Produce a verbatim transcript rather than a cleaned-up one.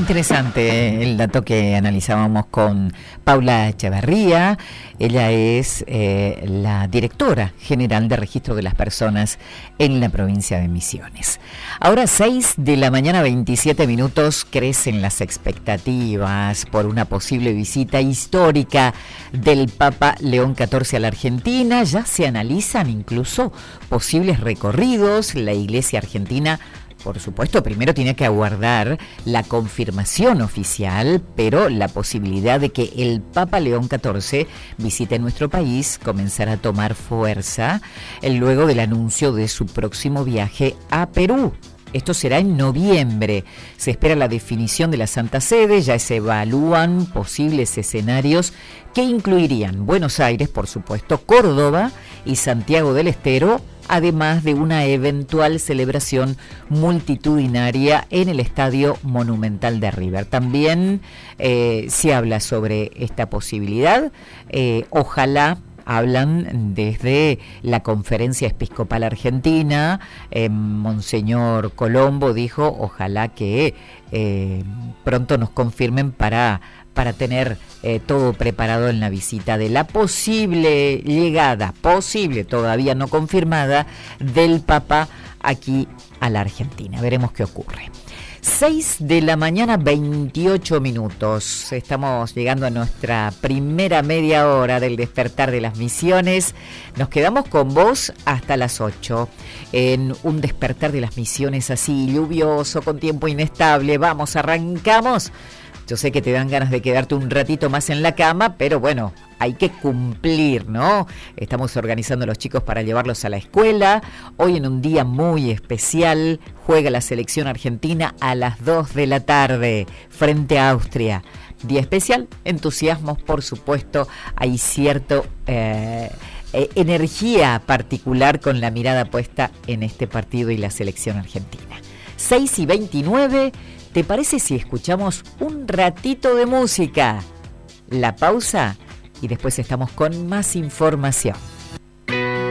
Interesante el dato que analizábamos con Paula Echeverría. Ella es eh, la directora general de Registro de las Personas en la provincia de Misiones. Ahora, seis de la mañana, veintisiete minutos, crecen las expectativas por una posible visita histórica del Papa León catorce a la Argentina. Ya se analizan incluso posibles recorridos. La Iglesia Argentina, por supuesto, primero tiene que aguardar la confirmación oficial, pero la posibilidad de que el Papa León catorce visite nuestro país comenzará a tomar fuerza luego del anuncio de su próximo viaje a Perú. Esto será en noviembre. Se espera la definición de la Santa Sede, ya se evalúan posibles escenarios que incluirían Buenos Aires, por supuesto, Córdoba y Santiago del Estero, además de una eventual celebración multitudinaria en el Estadio Monumental de River. También eh, se habla sobre esta posibilidad. Eh, ojalá, hablan desde la Conferencia Episcopal Argentina, eh, Monseñor Colombo dijo, ojalá que eh, pronto nos confirmen para... para tener eh, todo preparado en la visita de la posible llegada, posible, todavía no confirmada, del Papa aquí a la Argentina. Veremos qué ocurre. seis de la mañana, veintiocho minutos. Estamos llegando a nuestra primera media hora del despertar de las misiones. Nos quedamos con vos hasta las ocho. En un despertar de las misiones así, lluvioso, con tiempo inestable. Vamos, arrancamos. Yo sé que te dan ganas de quedarte un ratito más en la cama, pero bueno, hay que cumplir, ¿no? Estamos organizando a los chicos para llevarlos a la escuela. Hoy, en un día muy especial, juega la selección argentina a las dos de la tarde frente a Austria. Día especial, entusiasmos, por supuesto, hay cierto eh, eh, energía particular con la mirada puesta en este partido y la selección argentina. seis y veintinueve. ¿Te parece si escuchamos un ratito de música? La pausa y después estamos con más información.